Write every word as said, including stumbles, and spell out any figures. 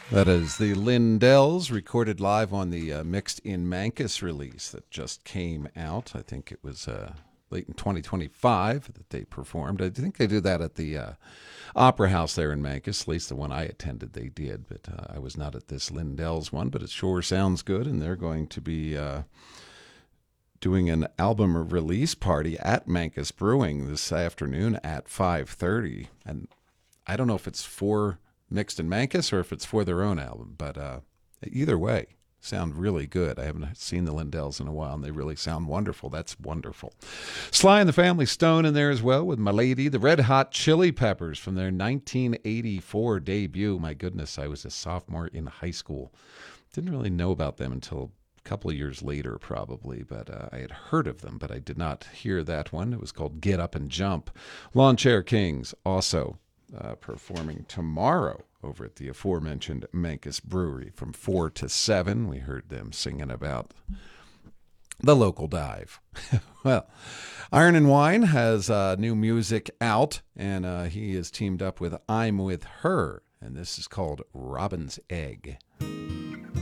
That is the Lindells, recorded live on the uh, Mixed in Mancus release that just came out. I think it was uh, late in twenty twenty-five that they performed. I think they do that at the uh, Opera House there in Mancus. At least the one I attended, they did. But uh, I was not at this Lindells one, but it sure sounds good. And they're going to be uh, doing an album release party at Mancus Brewing this afternoon at five thirty. And I don't know if it's for Mixed in Mancus or if it's for their own album, but uh, either way, sound really good. I haven't seen the Lindells in a while, and they really sound wonderful. That's wonderful. Sly and the Family Stone in there as well with My Lady. The Red Hot Chili Peppers from their nineteen eighty-four debut. My goodness, I was a sophomore in high school. Didn't really know about them until a couple of years later, probably, but uh, I had heard of them, but I did not hear that one. It was called Get Up and Jump. Lawn Chair Kings also Uh, performing tomorrow over at the aforementioned Mancus Brewery from four to seven. We heard them singing about the local dive. Well, Iron and Wine has uh, new music out, and uh, he is teamed up with I'm With Her, and this is called Robin's Egg.